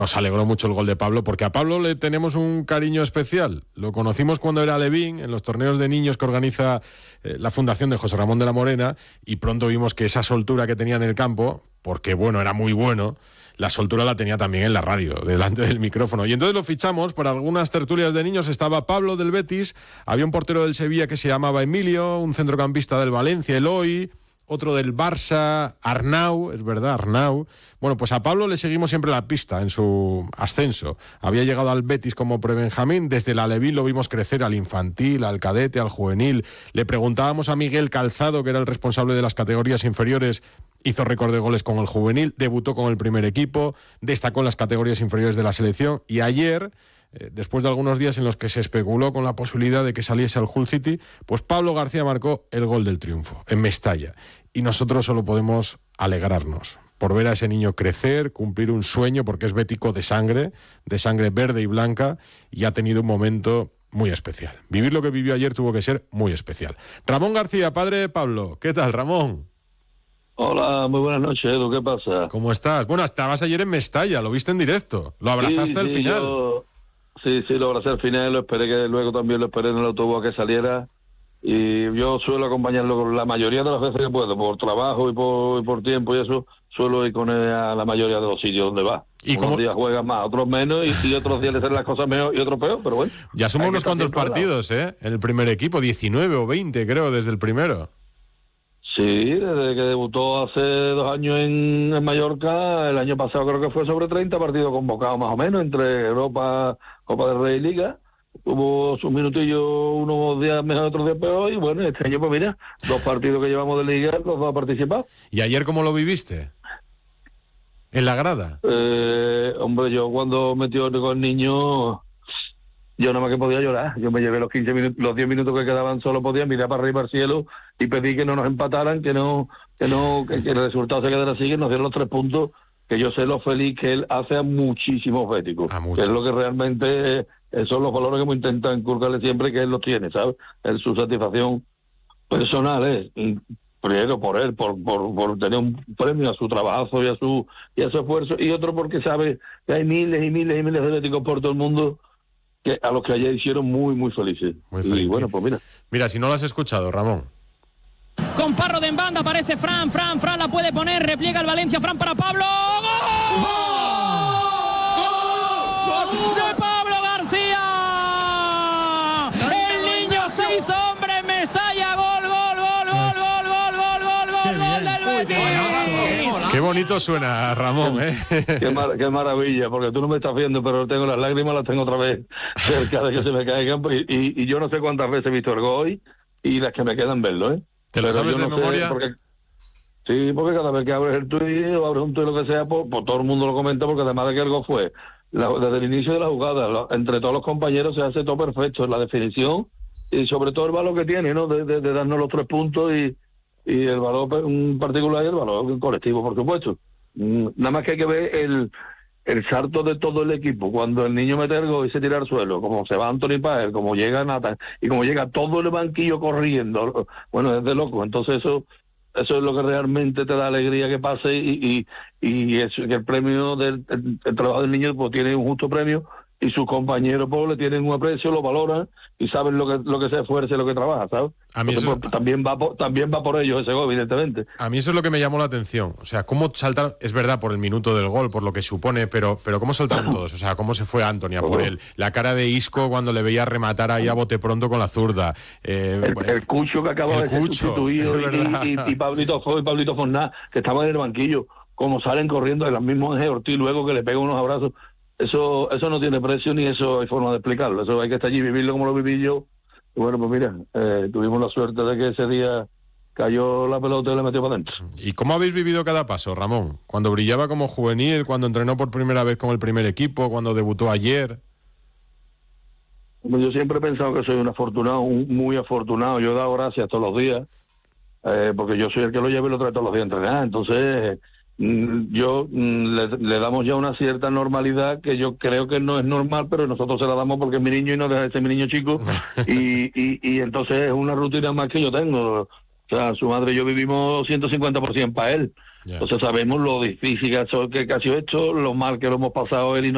Nos alegró mucho el gol de Pablo, porque a Pablo le tenemos un cariño especial. Lo conocimos cuando era alevín, en los torneos de niños que organiza la Fundación de José Ramón de la Morena, y pronto vimos que esa soltura que tenía en el campo, porque bueno, era muy bueno, la soltura la tenía también en la radio, delante del micrófono. Y entonces lo fichamos para algunas tertulias de niños. Estaba Pablo del Betis, había un portero del Sevilla que se llamaba Emilio, un centrocampista del Valencia, Eloy, otro del Barça, Arnau, es verdad, Arnau. Bueno, pues a Pablo le seguimos siempre la pista en su ascenso. Había llegado al Betis como prebenjamín, desde el alevín lo vimos crecer al infantil, al cadete, al juvenil. Le preguntábamos a Miguel Calzado, que era el responsable de las categorías inferiores, hizo récord de goles con el juvenil, debutó con el primer equipo, destacó en las categorías inferiores de la selección, y ayer, después de algunos días en los que se especuló con la posibilidad de que saliese al Hull City, pues Pablo García marcó el gol del triunfo en Mestalla. Y nosotros solo podemos alegrarnos por ver a ese niño crecer, cumplir un sueño, porque es bético de sangre verde y blanca, y ha tenido un momento muy especial. Vivir lo que vivió ayer tuvo que ser muy especial. Ramón García, padre de Pablo. ¿Qué tal, Ramón? Hola, muy buenas noches, Edu, ¿qué pasa? ¿Cómo estás? Bueno, estabas ayer en Mestalla, lo viste en directo, lo abrazaste al final. Sí, lo abracé al final, lo esperé, que luego también lo esperé en el autobús a que saliera, y yo suelo acompañarlo con la mayoría de las veces que puedo, por trabajo y por tiempo y eso, suelo ir con él a la mayoría de los sitios donde va. ¿Y unos días juegan más, otros menos, y otros días le salen las cosas mejor y otros peor, pero bueno. Ya somos unos cuantos partidos, en el primer equipo, 19 o 20 creo, desde el primero. Sí, desde que debutó hace 2 años en Mallorca, el año pasado creo que fue sobre 30 partidos convocados más o menos, entre Europa, Copa del Rey y Liga. Hubo sus minutillos, unos días mejor, otros días peor, y bueno, este año pues mira, 2 partidos que llevamos de Liga, los 2 a participar. ¿Y ayer cómo lo viviste? ¿En la grada? Hombre, yo cuando metió con el niño, yo nada más que podía llorar. Yo me llevé los 15 minutos, los 10 minutos que quedaban, solo podía mirar para arriba al cielo y pedí que no nos empataran, que el resultado se quedara así, que nos dieron los 3 puntos, que yo sé lo feliz que él hace a muchísimos béticos, que es lo que realmente son los valores que hemos intentado inculcarle siempre, que él los tiene, ¿sabes? Su satisfacción personal es, primero por él, por tener un premio a su trabajo y a su esfuerzo, y otro porque sabe que hay miles y miles y miles de béticos por todo el mundo que a los que ayer hicieron muy, muy felices. Muy feliz. Y bueno, pues mira. Mira, si no lo has escuchado, Ramón. Con Parro de en banda, aparece Fran la puede poner, repliega el Valencia, Fran para Pablo. ¡Gol! ¡Gol! ¡De Pablo García! El niño se hizo hombre en Mestalla. Gol del Betis. Qué bonito suena, Ramón, ¿eh? Qué maravilla, porque tú no me estás viendo, pero tengo las lágrimas, las tengo otra vez cerca de que se me caigan, y yo no sé cuántas veces he visto el gol hoy, y las que me quedan verlo, ¿eh? ¿Te lo sabes de memoria? Sí, porque cada vez que abres el tuit o abres un tuit, lo que sea, pues todo el mundo lo comenta, porque además de que el gol fue desde el inicio de la jugada, entre todos los compañeros se hace todo perfecto, la definición y sobre todo el valor que tiene, ¿no? De darnos los 3 puntos y el valor en particular y el valor colectivo, por supuesto. Nada más que hay que ver el salto de todo el equipo, cuando el niño mete el gol y se tira al suelo, como se va Anthony Paer, como llega Nathan, y como llega todo el banquillo corriendo, bueno, es de loco. Entonces eso es lo que realmente te da alegría que pase, y es que el premio del el trabajo del niño pues tiene un justo premio, y sus compañeros pues le tienen un aprecio, lo valoran y saben lo que se esfuerza y lo que trabaja, ¿sabes? A mí entonces, pues, también va por ellos ese gol, evidentemente. A mí eso es lo que me llamó la atención. O sea, cómo saltaron, es verdad, por el minuto del gol, por lo que supone, pero cómo saltaron todos. O sea, cómo se fue Anthony a por él. La cara de Isco cuando le veía rematar ahí a bote pronto con la zurda. El Cucho que acaba de ser sustituido, y Pablito Forná, que estaba en el banquillo, como salen corriendo, el mismo Ángel Ortiz luego que le pega unos abrazos. Eso no tiene precio, ni eso hay forma de explicarlo. Eso hay que estar allí, vivirlo como lo viví yo. Y bueno, pues mira, tuvimos la suerte de que ese día cayó la pelota y le metió para adentro. ¿Y cómo habéis vivido cada paso, Ramón? Cuando brillaba como juvenil, cuando entrenó por primera vez con el primer equipo, cuando debutó ayer. Yo siempre he pensado que soy un afortunado, muy afortunado. Yo he dado gracias todos los días, porque yo soy el que lo lleva y lo trae todos los días a entrenar. Entonces le damos ya una cierta normalidad que yo creo que no es normal, pero nosotros se la damos porque es mi niño y no deja de ser mi niño chico. y entonces es una rutina más que yo tengo. O sea, su madre y yo vivimos 150% para él. Yeah. Entonces sabemos lo difícil que ha sido esto, lo mal que lo hemos pasado él y